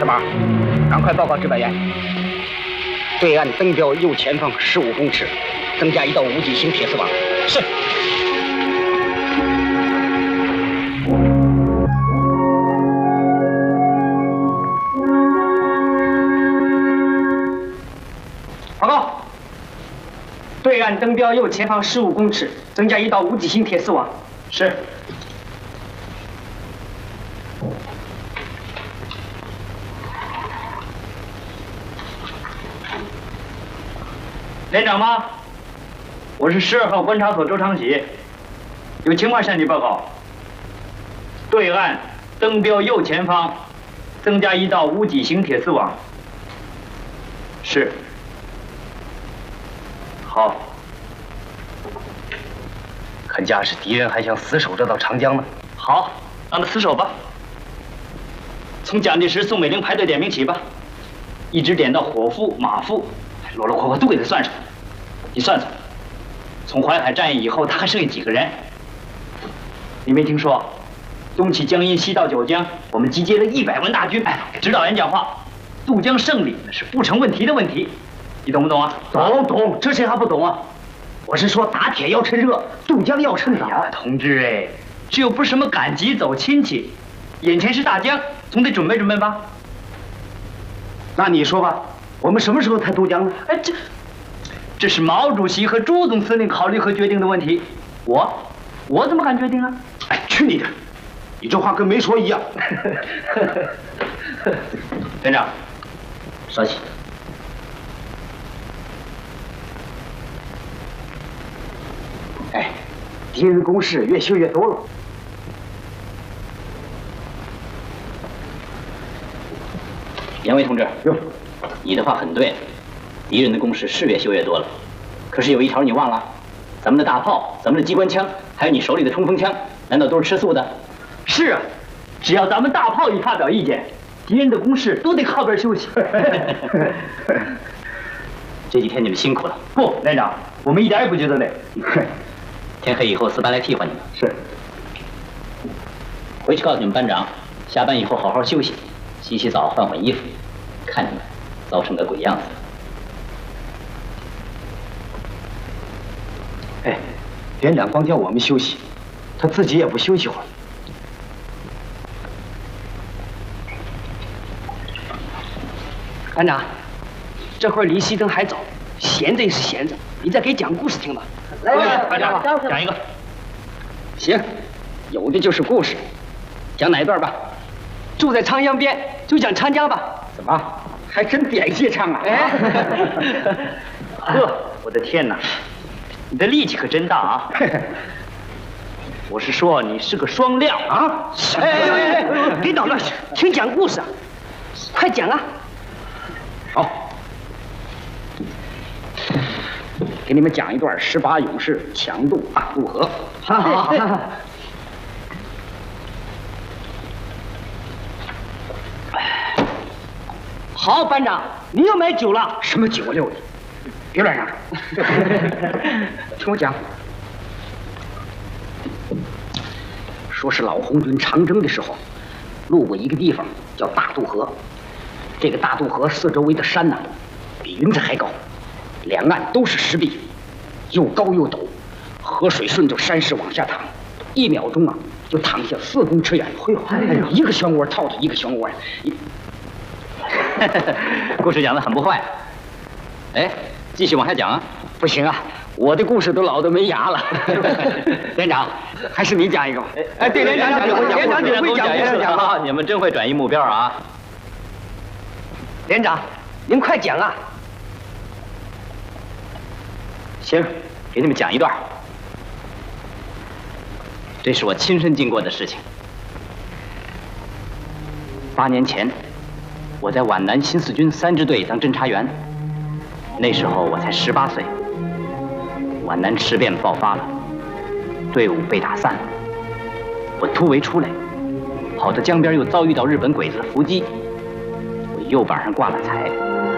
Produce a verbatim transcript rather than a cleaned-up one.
十八，赶快报告值班员。对岸灯标右前方十五公尺，增加一道无极星铁丝网。是。报告。对岸灯标右前方十五公尺，增加一道无极星铁丝网。是。 连长吗？我是十二号观察所周长喜，有情况向你报告。对岸灯标右前方增加一道无脊形铁丝网。是。好。看架势，敌人还想死守这道长江呢。好，让他死守吧。从蒋介石、宋美龄排队点名起吧，一直点到伙夫、马夫。 罗罗括括都给他算上，你算算，从淮海战役以后，他还剩下几个人？你没听说，东起江阴，西到九江，我们集结了一百万大军。哎，指导员讲话，渡江胜利那是不成问题的问题，你懂不懂啊？懂懂，这谁还不懂啊？我是说，打铁要趁热，渡江要趁早。哎、同志哎，这又不是什么赶集走亲戚，眼前是大江，总得准备准备吧。那你说吧。 我们什么时候才渡江呢？哎，这这是毛主席和朱总司令考虑和决定的问题。我我怎么敢决定啊？哎，去你的！你这话跟没说一样。连长，稍息。哎，敌人的工事越修越多了。杨伟同志，哟。 你的话很对，敌人的攻势是越修越多了。可是有一条你忘了，咱们的大炮、咱们的机关枪，还有你手里的冲锋枪，难道都是吃素的？是啊，只要咱们大炮一发表意见，敌人的攻势都得靠边休息。这几天你们辛苦了。不，连长，我们一点也不觉得累。天黑以后，四班来替换你们。是。回去告诉你们班长，下班以后好好休息，洗洗澡，换换衣服。看你们。 糟成个鬼样子！哎，连长光叫我们休息，他自己也不休息会儿。班长，这会儿离熄灯还早，闲着也是闲着，你再给讲故事听吧。来，班长，讲一个。行，有的就是故事，讲哪一段吧？住在长江边，就讲长江吧。怎么？ 还真点些唱啊！哎，呵，我的天哪，你的力气可真大啊！我是说你是个双料啊！哎哎哎，别捣乱，听讲故事啊！快讲啊！好，给你们讲一段十八勇士强渡大渡河。好好好。 好，班长，你又买酒了？什么酒啊，六的？别乱嚷！听我讲，说是老红军长征的时候，路过一个地方叫大渡河。这个大渡河四周围的山呐、啊，比云彩还高，两岸都是石壁，又高又陡，河水顺着山势往下淌，一秒钟啊就淌下四公尺远。哎呦，一个漩涡套着一个漩涡呀！故事讲得很不坏，哎，继续往下讲啊！不行啊，我的故事都老得没牙了。连长，还是你讲一个吧。哎，对，连长讲，连长你会讲，连长讲啊！你们真会转移目标啊！连长，您快讲啊！行，给你们讲一段。这是我亲身经过的事情。八年前。 我在皖南新四军三支队当侦察员，那时候我才十八岁。皖南事变爆发了，队伍被打散了。我突围出来，跑到江边又遭遇到日本鬼子的伏击，我右膀上挂了彩，